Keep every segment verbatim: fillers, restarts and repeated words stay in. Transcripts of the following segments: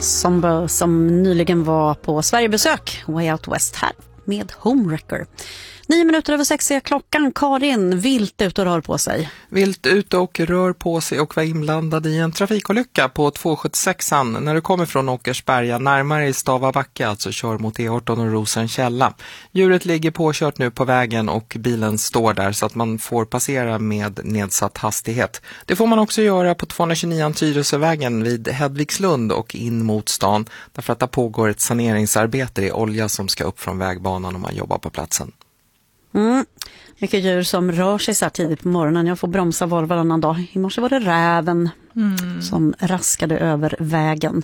Ensemble som nyligen var på Sverigebesök, Way Out West här med Homewrecker. Nio minuter över sex är klockan. Karin, vilt ut och rör på sig. Vilt ut och rör på sig och var inblandad i en trafikolycka på tvåhundrasjuttiosexan när du kommer från Åkersberga närmare i Stavabacka, alltså kör mot E arton och Rosenkälla. Djuret ligger påkört nu på vägen och bilen står där så att man får passera med nedsatt hastighet. Det får man också göra på tvåhundratjugonio Tyresövägen vid Hedvigslund och in mot stan, därför att det pågår ett saneringsarbete i olja som ska upp från vägbanan om man jobbar på platsen. Mm. Mycket djur som rör sig så här tidigt på morgonen. Jag får bromsa var varannan dag. I morse var det räven mm. som raskade över vägen.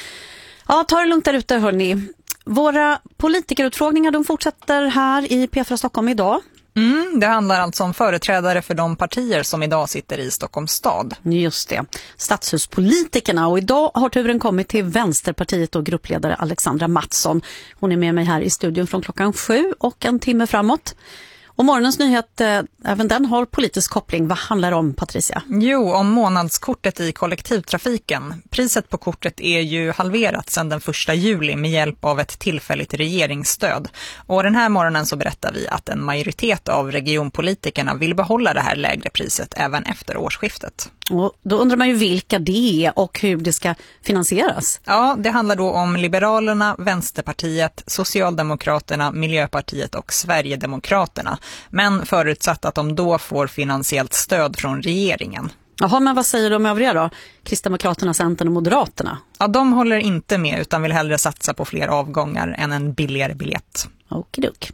Ja, ta det lugnt där ute hörni. Våra politikerutfrågningar de fortsätter här i P fyra Stockholm idag. Mm, det handlar alltså om företrädare för de partier som idag sitter i Stockholms stad. Just det, stadshuspolitikerna. Och idag har turen kommit till Vänsterpartiet och gruppledare Alexandra Mattsson. Hon är med mig här i studion från klockan sju och en timme framåt. Och morgonens nyhet, eh, även den har politisk koppling. Vad handlar det om, Patricia? Jo, om månadskortet i kollektivtrafiken. Priset på kortet är ju halverat sedan den första juli med hjälp av ett tillfälligt regeringsstöd. Och den här morgonen så berättar vi att en majoritet av regionpolitikerna vill behålla det här lägre priset även efter årsskiftet. Och då undrar man ju vilka det är och hur det ska finansieras. Ja, det handlar då om Liberalerna, Vänsterpartiet, Socialdemokraterna, Miljöpartiet och Sverigedemokraterna. Men förutsatt att de då får finansiellt stöd från regeringen. Jaha, men vad säger de övriga då? Kristdemokraterna, Centern och Moderaterna? Ja, de håller inte med utan vill hellre satsa på fler avgångar än en billigare biljett. Okidok.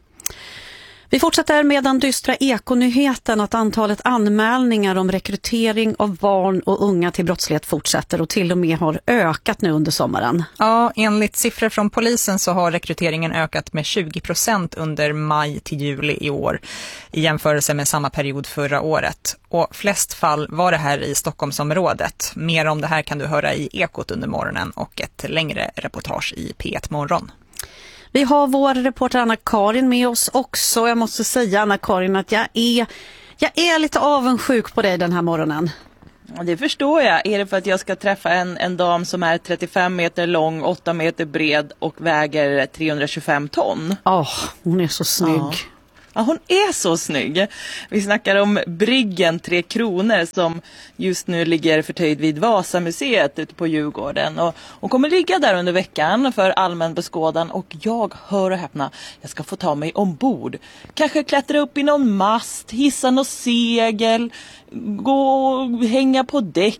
Vi fortsätter med den dystra ekonyheten att antalet anmälningar om rekrytering av barn och unga till brottslighet fortsätter och till och med har ökat nu under sommaren. Ja, enligt siffror från polisen så har rekryteringen ökat med tjugo procent under maj till juli i år i jämförelse med samma period förra året. Och flest fall var det här i Stockholmsområdet. Mer om det här kan du höra i Ekot under morgonen och ett längre reportage i P ett Morgon. Vi har vår reporter Anna-Karin med oss också. Jag måste säga, Anna-Karin, att jag är, jag är lite avundsjuk på dig den här morgonen. Det förstår jag. Är det för att jag ska träffa en, en dam som är trettiofem meter lång, åtta meter bred och väger trehundratjugofem ton? Ja, oh, hon är så snygg. Ja. Ja, hon är så snygg. Vi snackar om Bryggen Tre Kronor som just nu ligger förtöjd vid Vasamuseet ute på Djurgården. Och hon kommer ligga där under veckan för allmän beskådan och jag, hör och häpna, jag ska få ta mig ombord. Kanske klättra upp i någon mast, hissa något segel, gå och hänga på däck,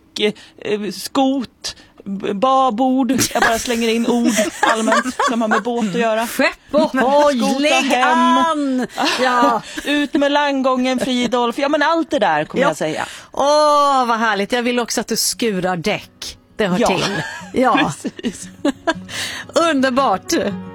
skot, babord. Jag bara slänger in ord allmänt som har med båt att göra. Skepp och hoj, lägg an! Ja. Ut med landgången, Fridolf. Ja, men allt det där kommer ja. jag säga. Åh, vad härligt. Jag vill också att du skurar däck. Det hör ja. till. Ja, precis. Underbart.